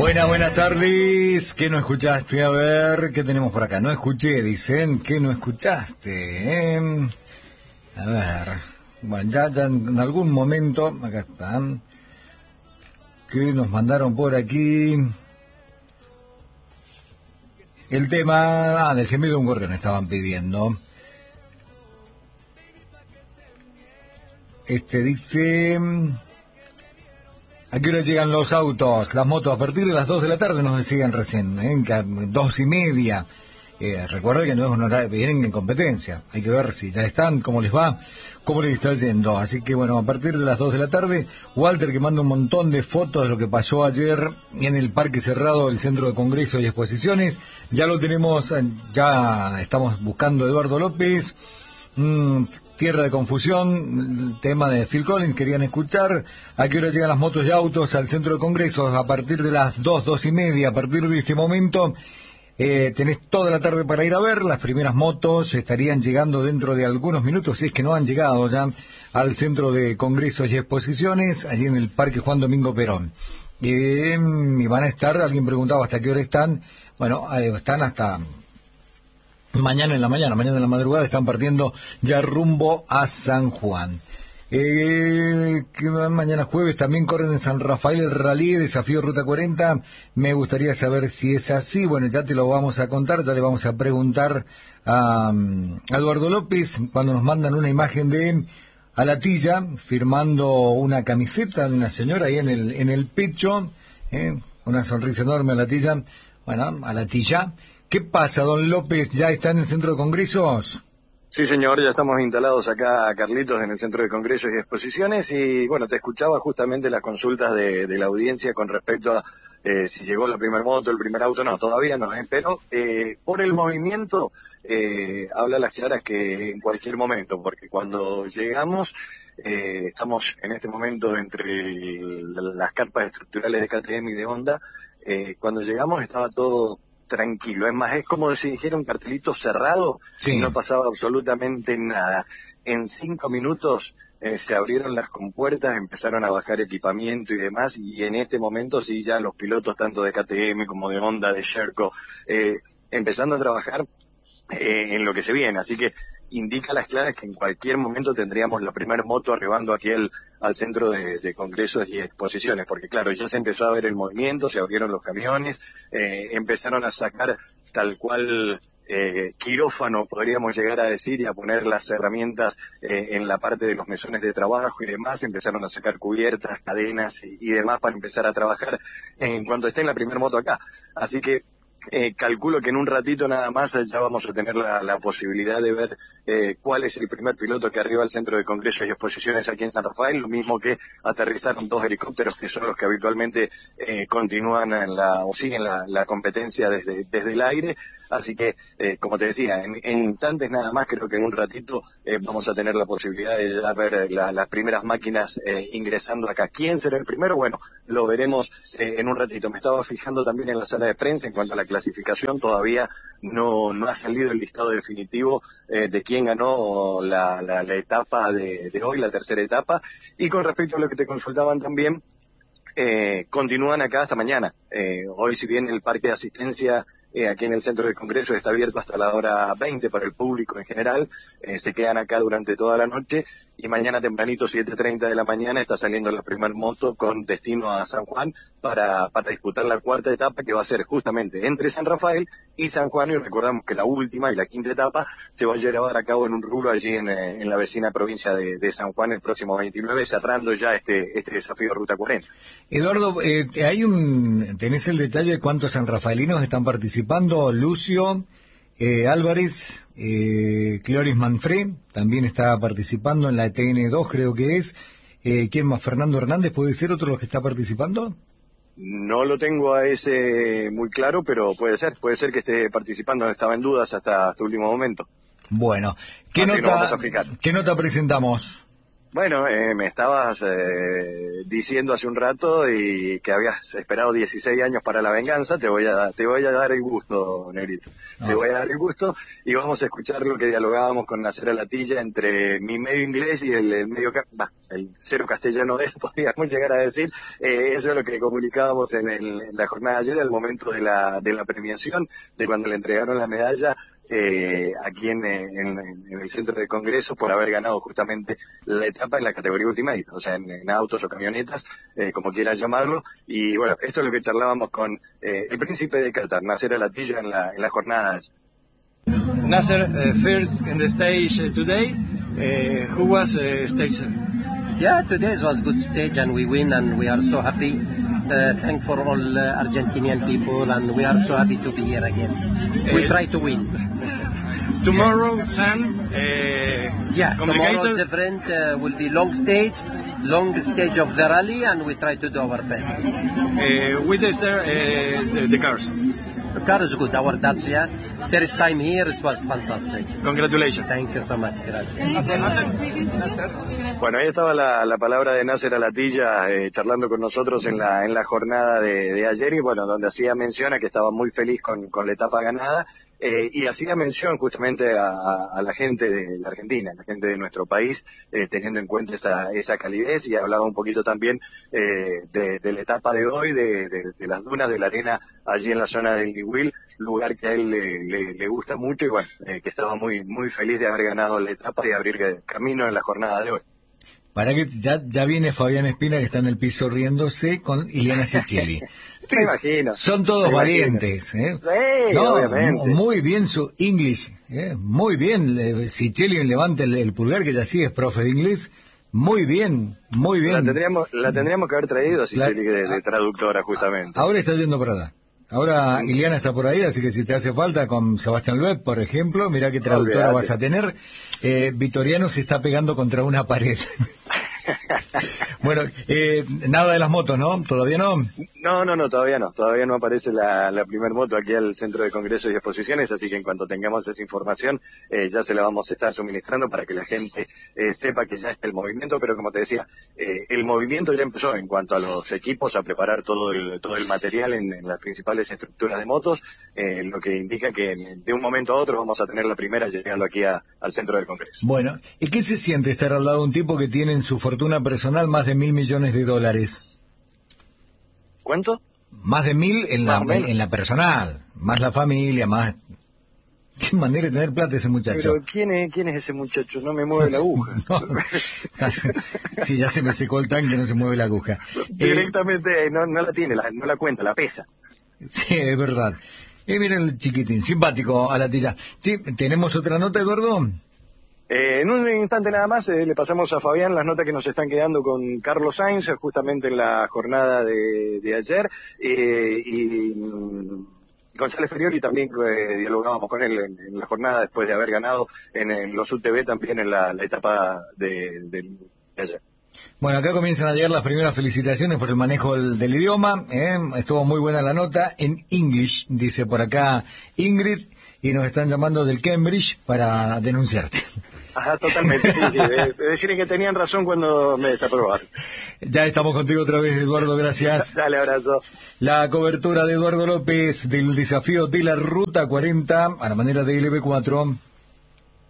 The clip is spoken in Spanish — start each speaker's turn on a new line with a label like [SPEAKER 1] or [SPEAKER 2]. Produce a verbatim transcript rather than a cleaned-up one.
[SPEAKER 1] Buenas, buenas tardes. ¿Qué no escuchaste? A ver, ¿qué tenemos por acá? No escuché, dicen. ¿Qué no escuchaste? Eh? A ver. Bueno, ya, ya en algún momento, acá están, que nos mandaron por aquí el tema ah, del gemido de un gorrión, estaban pidiendo. Este dice... ¿A qué hora llegan los autos, las motos? A partir de las dos de la tarde nos decían recién, ¿eh? Dos y media. Eh, recuerden que no es un horario, vienen en competencia. Hay que ver si ya están, cómo les va, cómo les está yendo. Así que bueno, a partir de las dos de la tarde, Walter, que manda un montón de fotos de lo que pasó ayer en el Parque Cerrado del Centro de Congresos y Exposiciones. Ya lo tenemos, ya estamos buscando a Eduardo López. Mm, tierra de confusión, el tema de Phil Collins, querían escuchar. ¿A qué hora llegan las motos y autos al Centro de Congresos? A partir de las dos, dos y media, a partir de este momento, eh, tenés toda la tarde para ir a ver. Las primeras motos estarían llegando dentro de algunos minutos, si es que no han llegado ya, al Centro de Congresos y Exposiciones, allí en el Parque Juan Domingo Perón. Eh, y van a estar, alguien preguntaba hasta qué hora están, bueno, eh, están hasta... Mañana en la mañana, mañana en la madrugada, están partiendo ya rumbo a San Juan. Eh, que mañana jueves también corren en San Rafael el Rally, Desafío Ruta cuarenta. Me gustaría saber si es así. Bueno, ya te lo vamos a contar, ya le vamos a preguntar a, a Eduardo López cuando nos mandan una imagen de Alatilla firmando una camiseta de una señora ahí en el, en el pecho. Eh, una sonrisa enorme, Alatilla. Bueno, Alatilla. ¿Qué pasa, don López? ¿Ya está en el Centro de Congresos?
[SPEAKER 2] Sí, señor, ya estamos instalados acá, Carlitos, en el Centro de Congresos y Exposiciones, y bueno, te escuchaba justamente las consultas de, de la audiencia con respecto a eh, si llegó la primer moto, el primer auto. No, todavía no, ¿eh? Pero eh, por el movimiento, eh, habla las claras que en cualquier momento, porque cuando llegamos, eh, estamos en este momento entre las carpas estructurales de K T M y de Honda. Eh, cuando llegamos estaba todo tranquilo, es más, es como si dijera un cartelito cerrado, sí. Y no pasaba absolutamente nada. En cinco minutos eh, se abrieron las compuertas, empezaron a bajar equipamiento y demás, y en este momento sí ya los pilotos tanto de K T M como de Honda, de Sherco, eh, empezando a trabajar eh, en lo que se viene, así que indica las claras que en cualquier momento tendríamos la primera moto arribando aquí al, al Centro de, de Congresos y Exposiciones, porque claro, ya se empezó a ver el movimiento, se abrieron los camiones, eh, empezaron a sacar tal cual eh, quirófano, podríamos llegar a decir, y a poner las herramientas eh, en la parte de los mesones de trabajo y demás, empezaron a sacar cubiertas, cadenas y, y demás para empezar a trabajar en cuanto esté en la primera moto acá, así que Eh, calculo que en un ratito nada más ya vamos a tener la, la posibilidad de ver eh, cuál es el primer piloto que arriba al Centro de Congresos y Exposiciones aquí en San Rafael, lo mismo que aterrizaron dos helicópteros que son los que habitualmente eh, continúan en la, o siguen la, la competencia desde, desde el aire, así que eh, como te decía, en, en instantes nada más, creo que en un ratito eh, vamos a tener la posibilidad de ya ver la, las primeras máquinas eh, ingresando acá. ¿Quién será el primero? Bueno, lo veremos eh, en un ratito. Me estaba fijando también en la sala de prensa en cuanto a la clasificación, todavía no, no ha salido el listado definitivo eh, de quién ganó la, la, la etapa de, de hoy, la tercera etapa, y con respecto a lo que te consultaban también, eh, continúan acá hasta mañana. Eh, hoy, si bien el parque de asistencia Eh, aquí en el Centro de Congresos está abierto hasta la hora veinte para el público en general, eh, se quedan acá durante toda la noche, y mañana tempranito, siete treinta de la mañana, está saliendo la primer moto con destino a San Juan para, para disputar la cuarta etapa, que va a ser justamente entre San Rafael y San Juan, y recordamos que la última y la quinta etapa se va a llevar a cabo en un rubro allí en, en la vecina provincia de, de San Juan el próximo veintinueve, cerrando ya este, este desafío Ruta cuarenta.
[SPEAKER 1] Eduardo, eh, hay un, ¿tenés el detalle de cuántos sanrafaelinos están participando? Lucio eh, Álvarez, eh, Cloris Manfré también está participando en la T N dos, creo que es. Eh, ¿Quién más? ¿Fernando Hernández puede ser otro de los que está participando?
[SPEAKER 2] No lo tengo a ese muy claro, pero puede ser, puede ser que esté participando, estaba en dudas hasta este último momento.
[SPEAKER 1] Bueno, ¿qué
[SPEAKER 2] Así
[SPEAKER 1] nota,
[SPEAKER 2] vamos a fijar.
[SPEAKER 1] ¿qué nota presentamos?
[SPEAKER 2] Bueno, eh, me estabas eh, diciendo hace un rato y que habías esperado dieciséis años para la venganza. Te voy a te voy a dar el gusto, Negrito.
[SPEAKER 1] No.
[SPEAKER 2] Te voy a dar el gusto y vamos a escuchar lo que dialogábamos con Nasser Al-Attiyah entre mi medio inglés y el, el medio bah, el cero castellano de él, podríamos llegar a decir. Eh, eso es lo que comunicábamos en, el, en la jornada de ayer, al momento de la de la premiación, de cuando le entregaron la medalla. Eh, aquí en, en, en el centro de congreso por haber ganado justamente la etapa en la categoría Ultimate, o sea, en, en autos o camionetas, eh, como quieras llamarlo. Y bueno, esto es lo que charlábamos con eh, el príncipe de Qatar, Nasser Al-Attiyah, en la, en la jornada.
[SPEAKER 3] Nasser, uh, first in the stage uh, today, uh, who was uh, stage?
[SPEAKER 4] Yeah, today was good stage and we win and we are so happy. Uh, thank for all uh, Argentinian people and we are so happy to be here again. We try to win.
[SPEAKER 3] Tomorrow, Sam, uh,
[SPEAKER 4] yeah, tomorrow different uh, will be long stage, long stage of the rally, and we try to do our best.
[SPEAKER 3] Uh, with the, uh, the, the cars.
[SPEAKER 4] The car is good. Our Dacia, first time here, it was fantastic.
[SPEAKER 3] Congratulations.
[SPEAKER 4] Thank you so much. Gracias.
[SPEAKER 2] Bueno, ahí estaba la, la palabra de Nasser Al-Attiyah eh, charlando con nosotros en la en la jornada de, de ayer, y bueno, donde hacía mención a que estaba muy feliz con, con la etapa ganada. Eh, y hacía mención justamente a, a, a la gente de la Argentina, a la gente de nuestro país, eh, teniendo en cuenta esa, esa calidez, y hablaba un poquito también eh, de, de la etapa de hoy, de, de, de las dunas de la arena allí en la zona del Liwil, lugar que a él le, le, le gusta mucho, y bueno, eh, que estaba muy muy feliz de haber ganado la etapa y abrir camino en la jornada de hoy.
[SPEAKER 1] Para que ya, ya viene Fabián Espina, que está en el piso riéndose con Ileana Ciccelli.
[SPEAKER 2] Me imagino.
[SPEAKER 1] Son todos
[SPEAKER 2] me
[SPEAKER 1] valientes. ¿eh?
[SPEAKER 2] Sí,
[SPEAKER 1] no,
[SPEAKER 2] obviamente.
[SPEAKER 1] Muy bien su English. ¿eh? Muy bien. Ciccelli levanta el, el pulgar, que ya sí es profe de inglés. Muy bien, muy bien.
[SPEAKER 2] La tendríamos, la tendríamos que haber traído a Ciccelli de, de traductora, justamente.
[SPEAKER 1] Ahora está yendo por allá. Ahora Ileana está por ahí, así que si te hace falta con Sebastián Loeb, por ejemplo, mirá qué traductora Olvídate. Vas a tener. Eh, Vitoriano se está pegando contra una pared. Bueno, eh, nada de las motos, ¿no? ¿Todavía no?
[SPEAKER 2] No, no, no, todavía no. Todavía no aparece la, la primer moto aquí al Centro de Congresos y Exposiciones, así que en cuanto tengamos esa información, eh, ya se la vamos a estar suministrando para que la gente eh, sepa que ya está el movimiento, pero como te decía, eh, el movimiento ya empezó en cuanto a los equipos, a preparar todo el, todo el material en, en las principales estructuras de motos, eh, lo que indica que de un momento a otro vamos a tener la primera llegando aquí a, al Centro del Congreso.
[SPEAKER 1] Bueno, ¿y qué se siente estar al lado de un tipo que tiene en su fortuna personal más de mil millones de dólares?
[SPEAKER 2] ¿Cuánto?
[SPEAKER 1] Más de mil en la, en, en la personal, más la familia, más... Qué manera de tener plata ese muchacho.
[SPEAKER 2] Pero ¿quién es, quién es ese muchacho? No me mueve la aguja.
[SPEAKER 1] No. Sí, ya se me secó el tanque, no se mueve la aguja.
[SPEAKER 2] Directamente eh, no, no la tiene, la, no la cuenta, la pesa.
[SPEAKER 1] Sí, es verdad. Eh, miren el chiquitín, simpático, Al-Attiyah. Sí, ¿tenemos otra nota, Eduardo?
[SPEAKER 2] Eh, en un instante nada más eh, le pasamos a Fabián las notas que nos están quedando con Carlos Sainz, justamente en la jornada de, de ayer, eh, y mm, González Ferioli también eh, dialogábamos con él en, en la jornada después de haber ganado en, en los U T V también en la, la etapa de, de, de ayer.
[SPEAKER 1] Bueno, acá comienzan a llegar las primeras felicitaciones por el manejo del, del idioma. ¿eh? Estuvo muy buena la nota en English, dice por acá Ingrid, y nos están llamando del Cambridge para denunciarte.
[SPEAKER 2] Ajá, totalmente, sí, sí. De, de decirle que tenían razón cuando me desaprobaron.
[SPEAKER 1] Ya estamos contigo otra vez, Eduardo, gracias.
[SPEAKER 2] Dale, abrazo.
[SPEAKER 1] La cobertura de Eduardo López del desafío de la Ruta cuarenta a la manera de L B cuatro.